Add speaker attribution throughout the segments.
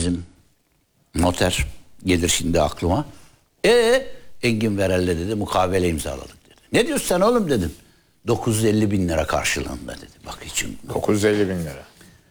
Speaker 1: bizim noter gelir şimdi aklıma. Engin Verel'le dedi mukavele imzaladık dedi. Ne diyorsun sen oğlum dedim. 950 bin lira karşılığında dedi. Bak için.
Speaker 2: 950 bin lira.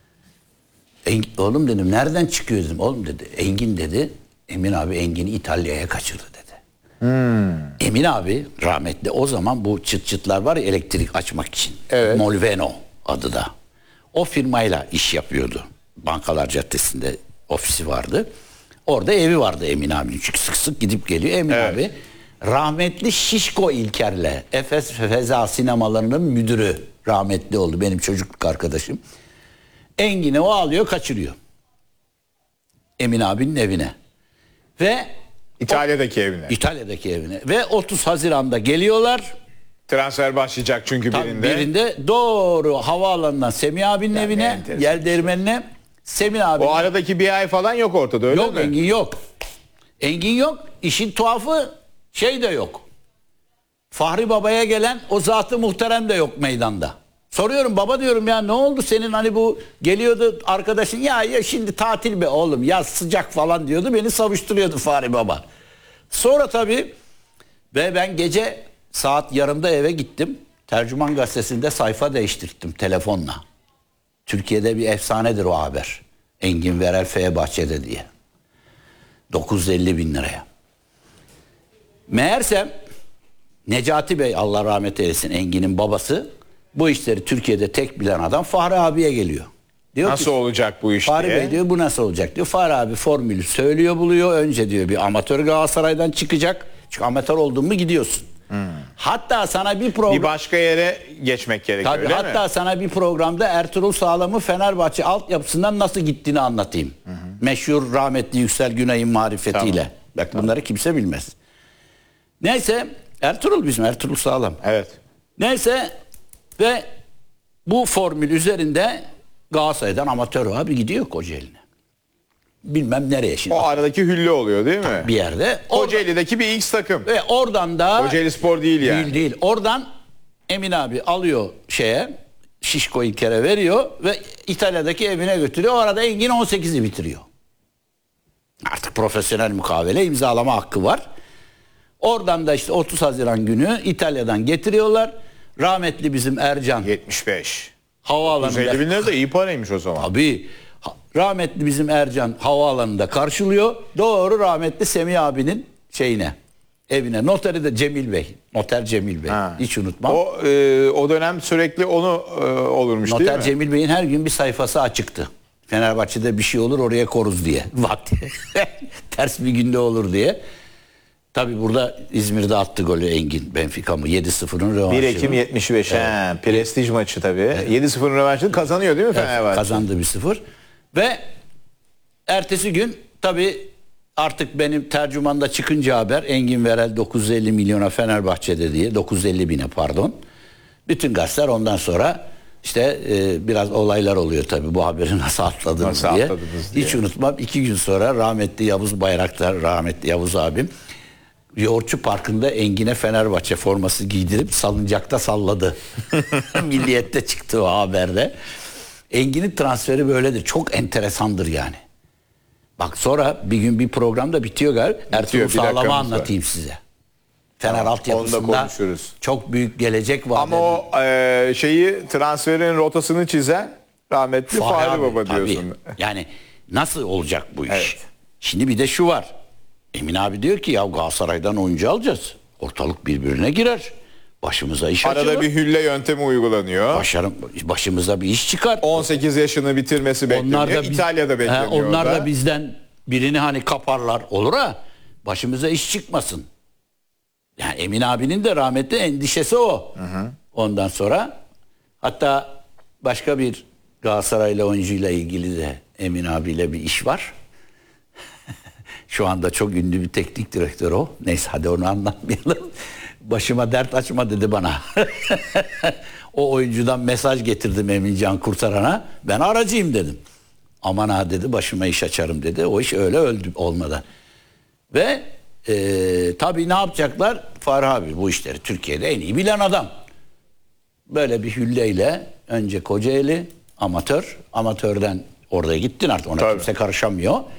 Speaker 1: Oğlum dedim nereden çıkıyor dedim. Oğlum dedi Engin dedi. Emin abi Engin'i İtalya'ya kaçırdı dedi. Emin abi rahmetli o zaman bu çıt çıtlar var ya elektrik açmak için.
Speaker 2: Evet.
Speaker 1: Molveno adı da. O firmayla iş yapıyordu. Bankalar Caddesi'nde ofisi vardı. Orada evi vardı Emin abi. Çünkü sık sık gidip geliyor. Emin abi rahmetli Şişko İlker'le Efes Feza sinemalarının müdürü rahmetli oldu. Benim çocukluk arkadaşım. Engin'i o alıyor kaçırıyor. Emin abinin evine. Ve İtalya'daki evine. Ve 30 Haziran'da geliyorlar.
Speaker 2: Transfer başlayacak çünkü birinde.
Speaker 1: Birinde doğru havaalanından Semih abinin evine, yer değirmenine. Semih abi.
Speaker 2: O aradaki bir ay falan yok ortada öyle
Speaker 1: yok,
Speaker 2: mi?
Speaker 1: Engin yok. Engin yok. İşin tuhafı şey de yok. Fahri Baba'ya gelen o Zat-ı Muhterem de yok meydanda. Soruyorum baba diyorum ya ne oldu senin hani bu geliyordu arkadaşın ya şimdi tatil be oğlum yaz sıcak falan diyordu beni savuşturuyordu Fahri Baba. Sonra tabii ve ben gece saat yarımda eve gittim. Tercüman Gazetesi'nde sayfa değiştirdim telefonla. Türkiye'de bir efsanedir o haber. Engin Verel Fenerbahçe'de diye. 950 bin liraya. Meğersem Necati Bey Allah rahmet eylesin Engin'in babası bu işleri Türkiye'de tek bilen adam Fahri abiye geliyor. Diyor
Speaker 2: nasıl
Speaker 1: ki,
Speaker 2: olacak bu iş
Speaker 1: Fahri
Speaker 2: diye.
Speaker 1: Bey diyor bu nasıl olacak diyor. Fahri abi formülü söylüyor buluyor. Önce diyor bir amatör Galatasaray'dan çıkacak. Çünkü amatör oldun mu gidiyorsun. Hatta sana bir program...
Speaker 2: Bir başka yere geçmek gerekiyor
Speaker 1: Tabii,
Speaker 2: öyle
Speaker 1: hatta
Speaker 2: mi?
Speaker 1: sana bir programda Ertuğrul Sağlam'ın Fenerbahçe altyapısından nasıl gittiğini anlatayım. Meşhur rahmetli Yüksel Günay'ın marifetiyle.
Speaker 2: Tamam.
Speaker 1: Bak bunları kimse bilmez. Neyse Ertuğrul Sağlam.
Speaker 2: Evet.
Speaker 1: Neyse ve bu formül üzerinde Galatasaray'dan amatör abi gidiyor Kocaeli'ne. Bilmem nereye şimdi.
Speaker 2: O aradaki hülle oluyor değil mi?
Speaker 1: Bir yerde.
Speaker 2: Kocaeli'deki bir X takım.
Speaker 1: Ve oradan da...
Speaker 2: Kocaeli Spor değil yani.
Speaker 1: Değil. Oradan Emin abi alıyor Şişko İlker'e veriyor ve İtalya'daki evine götürüyor. O arada Engin 18'i bitiriyor. Artık profesyonel mukavele imzalama hakkı var. Oradan da işte 30 Haziran günü İtalya'dan getiriyorlar. Rahmetli bizim Ercan
Speaker 2: 75.
Speaker 1: havaalanında...
Speaker 2: 150 bin lira da iyi paraymış o zaman.
Speaker 1: Tabii. Rahmetli bizim Ercan havaalanında karşılıyor. Doğru rahmetli Semih abinin evine. Noteri de Cemil Bey. Noter Cemil Bey. Hiç unutmam.
Speaker 2: O dönem sürekli onu olurmuş değil mi?
Speaker 1: Noter Cemil Bey'in her gün bir sayfası açıktı. Fenerbahçe'de bir şey olur oraya koruz diye. Vakti. Ters bir günde olur diye. Tabii burada İzmir'de attı golü Engin Benfica mı? 7-0'ın rövanşı.
Speaker 2: 1 Ekim 75. Evet. Prestij maçı tabii. 7-0'ın rövanşını kazanıyor değil mi Fenerbahçe?
Speaker 1: Evet, kazandı 1-0. Ve ertesi gün tabii artık benim tercümanda çıkınca haber Engin Verel 950 milyona Fenerbahçe'de diye 950 bine pardon. Bütün gazeteler ondan sonra işte biraz olaylar oluyor tabii bu haberi nasıl atladınız diye. Hiç unutmam 2 gün sonra rahmetli Yavuz Bayraktar, rahmetli Yavuz abim Yoğurtçu Parkı'nda Engin'e Fenerbahçe forması giydirip salıncakta salladı. Milliyet'te çıktı o haberde. Engin'in transferi böyledir. Çok enteresandır yani. Bak sonra bir gün bir programda bitiyor galiba. Ertuğrul Sağlam'ı anlatayım size. Fener altyapısında çok büyük gelecek var.
Speaker 2: Ama o transferin rotasını çizen rahmetli Fahri Baba diyorsun.
Speaker 1: Yani nasıl olacak bu iş?
Speaker 2: Evet.
Speaker 1: Şimdi bir de şu var. Emin abi diyor ki ya Galatasaray'dan oyuncu alacağız. Ortalık birbirine girer. Başımıza iş açılır.
Speaker 2: Arada bir hülle yöntemi uygulanıyor.
Speaker 1: Başımıza bir iş çıkar.
Speaker 2: 18 yaşını bitirmesi bekleniyor. İtalya'da bekleniyor.
Speaker 1: Onlar da bizden birini hani kaparlar olur ha. Başımıza iş çıkmasın. Yani Emin abinin de rahmetli endişesi o. Ondan sonra hatta başka bir Galatasaraylı oyuncuyla ilgili de Emin abiyle bir iş var. Şu anda çok ünlü bir teknik direktör o. Neyse hadi onu anlatmayalım. Başıma dert açma dedi bana. O oyuncudan mesaj getirdim Emincan Kurtaran'a. Ben aracıyım dedim. Aman ha dedi başıma iş açarım dedi. O iş öyle öldü olmadan. Ve tabii ne yapacaklar? Fahri abi bu işleri Türkiye'de en iyi bilen adam. Böyle bir hülleyle önce Kocaeli amatör. Amatörden oraya gittin artık ona kimse karışamıyor.